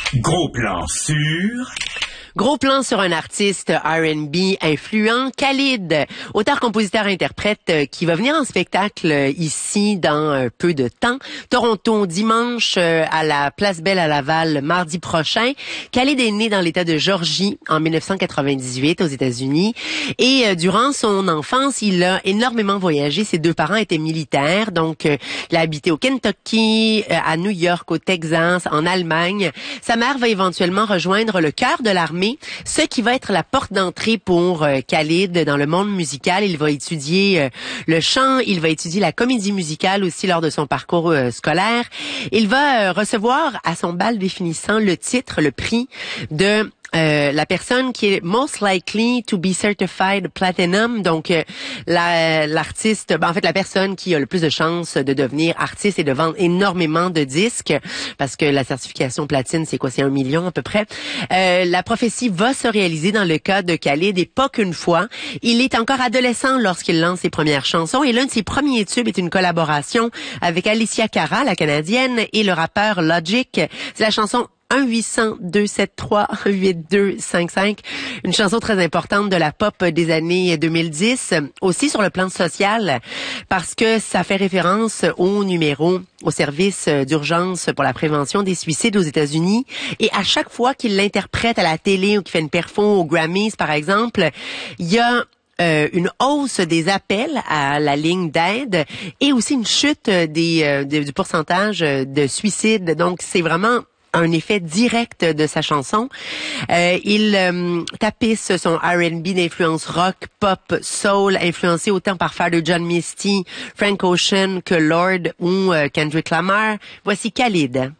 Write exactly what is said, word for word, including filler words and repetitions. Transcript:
Gros plan sur... Gros plan sur un artiste R and B influent, Khalid, auteur-compositeur-interprète qui va venir en spectacle ici dans peu de temps. Toronto, dimanche à la Place Belle à Laval, mardi prochain. Khalid est né dans l'État de Georgie en dix-neuf cent quatre-vingt-dix-huit aux États-Unis et durant son enfance, il a énormément voyagé. Ses deux parents étaient militaires, donc il a habité au Kentucky, à New York, au Texas, en Allemagne. Sa mère va éventuellement rejoindre le cœur de l'armée, ce qui va être la porte d'entrée pour euh, Khalid dans le monde musical. Il va étudier euh, le chant, il va étudier la comédie musicale aussi lors de son parcours euh, scolaire. Il va euh, recevoir à son bal définissant le titre, le prix de Euh, la personne qui est most likely to be certified platinum, donc euh, la, l'artiste, ben, en fait la personne qui a le plus de chances de devenir artiste et de vendre énormément de disques, parce que la certification platine, c'est quoi, c'est un million à peu près. Euh, la prophétie va se réaliser dans le cas de Khalid, et pas qu'une fois. Il est encore adolescent lorsqu'il lance ses premières chansons, et l'un de ses premiers tubes est une collaboration avec Alicia Cara, la Canadienne, et le rappeur Logic. C'est la chanson un huit zéro zéro deux sept trois huit deux cinq cinq, une chanson très importante de la pop des années deux mille dix, aussi sur le plan social, parce que ça fait référence au numéro, au service d'urgence pour la prévention des suicides aux États-Unis. Et à chaque fois qu'il l'interprète à la télé ou qu'il fait une perfo aux Grammys, par exemple, il y a Euh, une hausse des appels à la ligne d'aide et aussi une chute des, euh, des du pourcentage de suicides. Donc, c'est vraiment un effet direct de sa chanson. Euh, il euh, tapisse son R and B d'influence rock, pop, soul, influencé autant par Father John Misty, Frank Ocean que Lorde ou euh, Kendrick Lamar. Voici Khalid.